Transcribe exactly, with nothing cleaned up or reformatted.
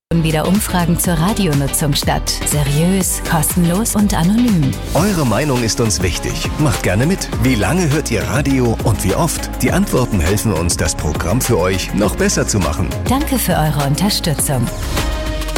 wieder Umfragen zur Radionutzung statt. Seriös, kostenlos und anonym. Eure Meinung ist uns wichtig. Macht gerne mit. Wie lange hört ihr Radio und wie oft? Die Antworten helfen uns, das Programm für euch noch besser zu machen. Danke für eure Unterstützung.